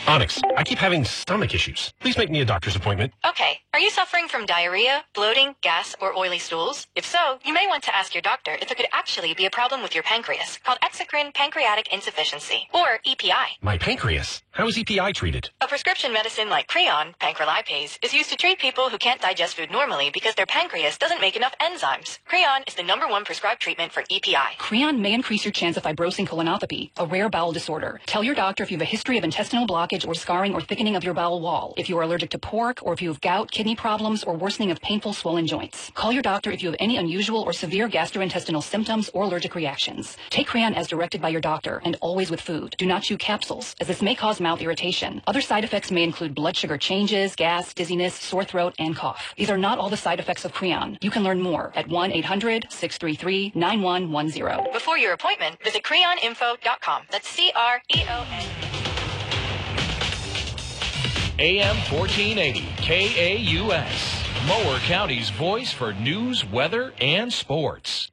Onyx, I keep having stomach issues. Please make me a doctor's appointment. Okay. Are you suffering from diarrhea, bloating, gas, or oily stools? If so, you may want to ask your doctor if it could actually be a problem with your pancreas, called exocrine pancreatic insufficiency, or EPI. My pancreas? How is EPI treated? A prescription medicine like Creon, pancrelipase, is used to treat people who can't digest food normally because their pancreas doesn't make enough enzymes. Creon is the #1 prescribed treatment for EPI. Creon may increase your chance of fibrosing colonopathy, a rare bowel disorder. Tell your doctor if you have a history of intestinal blockage or scarring or thickening of your bowel wall, if you are allergic to pork, or if you have gout, kidney problems, or worsening of painful swollen joints. Call your doctor if you have any unusual or severe gastrointestinal symptoms or allergic reactions. Take Creon as directed by your doctor and always with food. Do not chew capsules, as this may cause mouth irritation. Other side effects may include blood sugar changes, gas, dizziness, sore throat, and cough. These are not all the side effects of Creon. You can learn more at 1-800-633-9110. Before your appointment, visit creoninfo.com. That's CREON. AM 1480, KAUS, Mower County's voice for news, weather, and sports.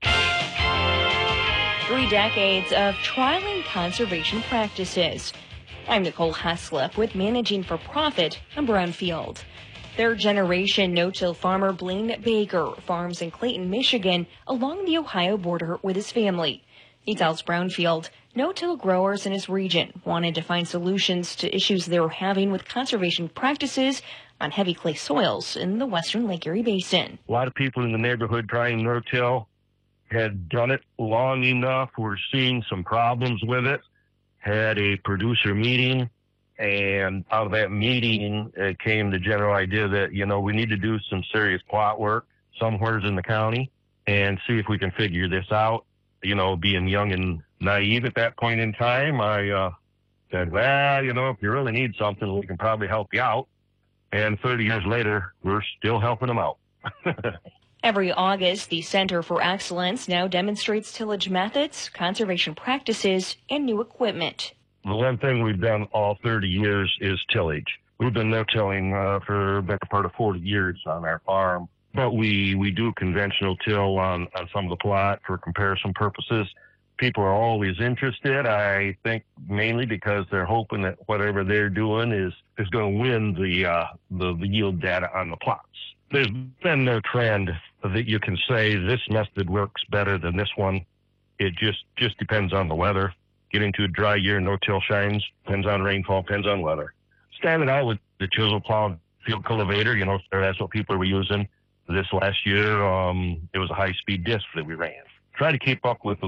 3 decades of trialing conservation practices. I'm Nicole Haslip with Managing for Profit on Brownfield. Third-generation no-till farmer Blaine Baker farms in Clayton, Michigan, along the Ohio border with his family. He tells Brownfield no-till growers in his region wanted to find solutions to issues they were having with conservation practices on heavy clay soils in the western Lake Erie Basin. A lot of people in the neighborhood trying no-till had done it long enough, were seeing some problems with it, had a producer meeting, and out of that meeting came the general idea that, we need to do some serious plot work somewheres in the county and see if we can figure this out. Being young and naive at that point in time, I said, if you really need something, we can probably help you out. And 30 years later, we're still helping them out. Every August, the Center for Excellence now demonstrates tillage methods, conservation practices, and new equipment. The one thing we've done all 30 years is tillage. We've been no-tilling for the better part of 40 years on our farm. But we do conventional till on some of the plot for comparison purposes. People are always interested, I think, mainly because they're hoping that whatever they're doing is going to win the yield data on the plots. There's been no trend that you can say this method works better than this one. It just depends on the weather. Getting to a dry year, no-till shines, depends on rainfall, depends on weather. Standing out with the chisel plow field cultivator, that's what people were using. This last year, it was a high-speed disc that we ran. Try to keep up with the